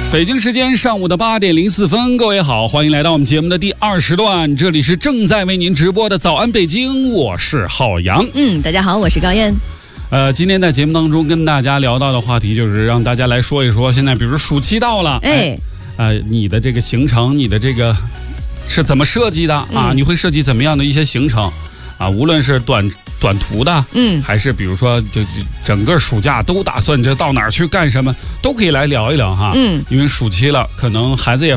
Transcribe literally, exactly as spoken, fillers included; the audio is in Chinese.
北京时间上午的八点零四分，各位好，欢迎来到我们节目的第二十段，这里是正在为您直播的早安北京，我是浩洋。 嗯，大家好，我是高燕。 呃，今天在节目当中跟大家聊到的话题就是让大家来说一说，现在比如暑期到了，哎，呃，你的这个行程，你的这个是怎么设计的啊？嗯、你会设计怎么样的一些行程啊？无论是短短途的，嗯，还是比如说就整个暑假都打算这到哪儿去干什么，都可以来聊一聊哈。嗯，因为暑期了，可能孩子也